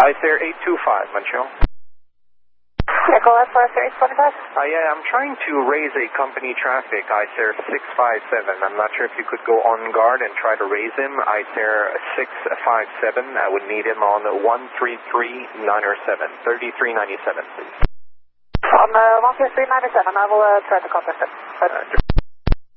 ICER 825, Montreal. Nicole, ICER 825? Yeah, I'm trying to raise a company traffic, ICER 657. I'm not sure if you could go on guard and try to raise him. ICER 657, I would need him on 13397, 3397, please. On 13397, I will try to contact him.